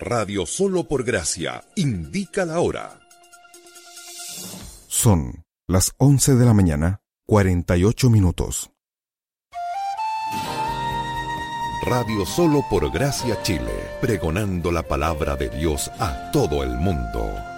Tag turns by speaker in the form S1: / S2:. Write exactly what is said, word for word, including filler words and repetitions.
S1: Radio Solo por Gracia indica la hora.
S2: Son las once de la mañana, cuarenta y ocho minutos.
S1: Radio Solo por Gracia Chile, pregonando la palabra de Dios a todo el mundo.